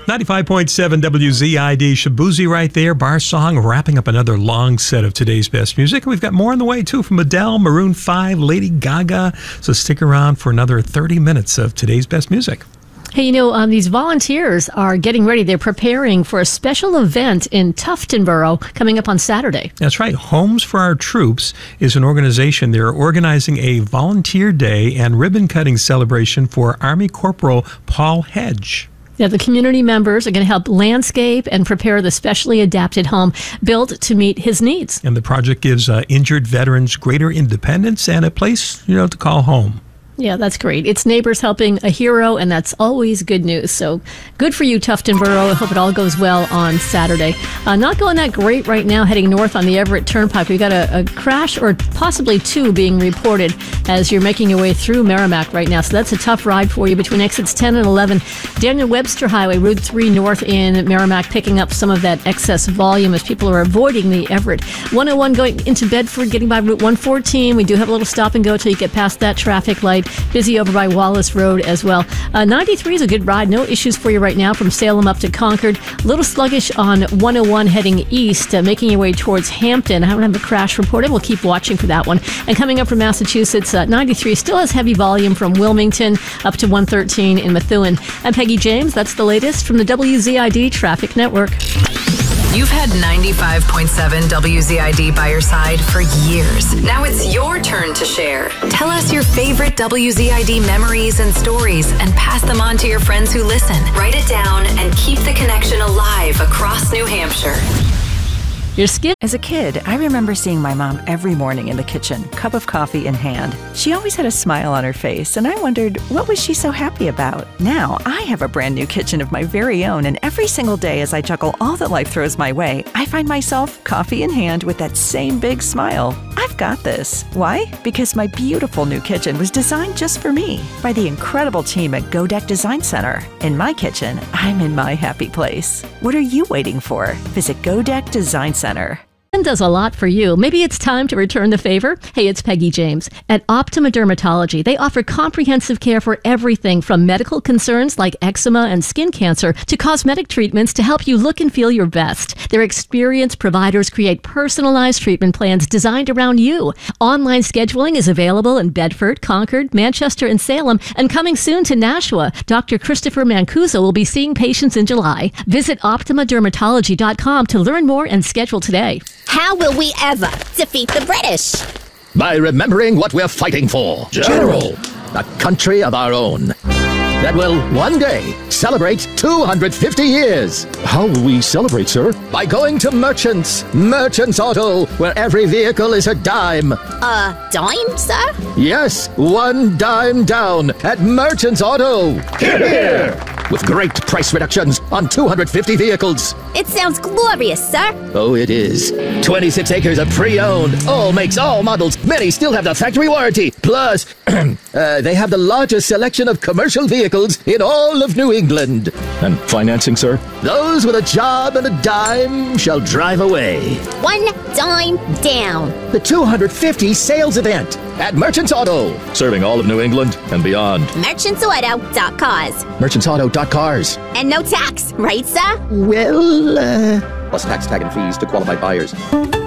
95.7 WZID, Shabuzi right there, Bar Song, wrapping up another long set of today's best music. And we've got more on the way, too, from Adele, Maroon 5, Lady Gaga. So stick around for another 30 minutes of today's best music. Hey, these volunteers are getting ready. They're preparing for a special event in Tuftonboro coming up on Saturday. That's right. Homes for Our Troops is an organization. They're organizing a volunteer day and ribbon-cutting celebration for Army Corporal Paul Hedge. Yeah, the community members are going to help landscape and prepare the specially adapted home built to meet his needs. And the project gives injured veterans greater independence and a place, to call home. Yeah, that's great. It's neighbors helping a hero, and that's always good news. So good for you, Tuftonboro. I hope it all goes well on Saturday. Not going that great right now, heading north on the Everett Turnpike. We got a crash, or possibly two, being reported as you're making your way through Merrimack right now. So that's a tough ride for you between exits 10 and 11. Daniel Webster Highway, Route 3 north in Merrimack, picking up some of that excess volume as people are avoiding the Everett. 101 going into Bedford, getting by Route 114. We do have a little stop and go till you get past that traffic light. Busy over by Wallace Road as well. 93 is a good ride. No issues for you right now from Salem up to Concord. A little sluggish on 101 heading east, making your way towards Hampton. I haven't had a crash reported. We'll keep watching for that one. And coming up from Massachusetts, 93 still has heavy volume from Wilmington up to 113 in Methuen. I'm Peggy James. That's the latest from the WZID Traffic Network. You've had 95.7 WZID by your side for years. Now it's your turn to share. Tell us your favorite WZID memories and stories and pass them on to your friends who listen. Write it down and keep the connection alive across New Hampshire. Your skin. As a kid, I remember seeing my mom every morning in the kitchen, cup of coffee in hand. She always had a smile on her face, and I wondered, what was she so happy about? Now, I have a brand new kitchen of my very own, and every single day as I juggle all that life throws my way, I find myself coffee in hand with that same big smile. I've got this. Why? Because my beautiful new kitchen was designed just for me by the incredible team at Godek Design Center. In my kitchen, I'm in my happy place. What are you waiting for? Visit Godek Design Center. Does a lot for you. Maybe it's time to return the favor. Hey, it's Peggy James. At Optima Dermatology, they offer comprehensive care for everything from medical concerns like eczema and skin cancer to cosmetic treatments to help you look and feel your best. Their experienced providers create personalized treatment plans designed around you. Online scheduling is available in Bedford, Concord, Manchester, and Salem, and coming soon to Nashua. Dr. Christopher Mancuso will be seeing patients in July. Visit OptimaDermatology.com to learn more and schedule today. How will we ever defeat the British? By remembering what we're fighting for. General! A country of our own that will one day celebrate 250 years. How will we celebrate, sir? By going to Merchants. Merchants Auto, where every vehicle is a dime. A dime, sir? Yes, one dime down at Merchants Auto. Hear, hear! With great price reductions on 250 vehicles. It sounds glorious, sir. Oh, it is. 26 acres of pre-owned. All makes, all models. Many still have the factory warranty. Plus, they have the largest selection of commercial vehicles in all of New England. And financing, sir? Those with a job and a dime shall drive away. One dime down. The 250 sales event at Merchants Auto. Serving all of New England and beyond. Merchantsauto.cars. Merchantsauto.cars. And no tax, right, sir? Well, plus tax, tag, and fees to qualified buyers.